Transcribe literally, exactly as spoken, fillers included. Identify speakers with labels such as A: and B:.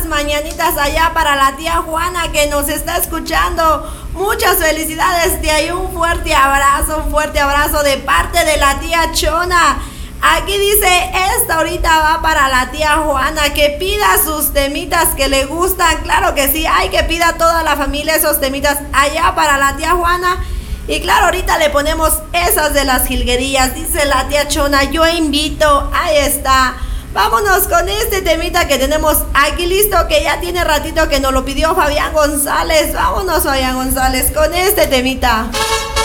A: mañanitas allá para la tía Juana que nos está escuchando. Muchas felicidades, tía, y un fuerte abrazo, un fuerte abrazo de parte de la tía Chona. Aquí dice, esta ahorita va para la tía Juana, que pida sus temitas que le gustan. Claro que sí, hay que pida a toda la familia esos temitas allá para la tía Juana. Y claro, ahorita le ponemos esas de las jilguerillas. Dice la tía Chona, yo invito, ahí está. Vámonos con este temita que tenemos aquí listo, que ya tiene ratito que nos lo pidió Fabián González. Vámonos, Fabián González, con este temita.